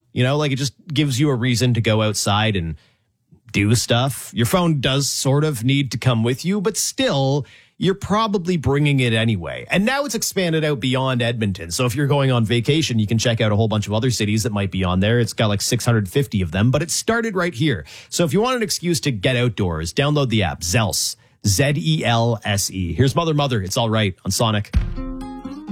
You know, like it just gives you a reason to go outside and do stuff. Your phone does sort of need to come with you, but still, you're probably bringing it anyway. And now it's expanded out beyond Edmonton. So if you're going on vacation, you can check out a whole bunch of other cities that might be on there. It's got like 650 of them, but it started right here. So if you want an excuse to get outdoors, download the app, Zelse, Zelse. Here's Mother, It's All Right on Sonic.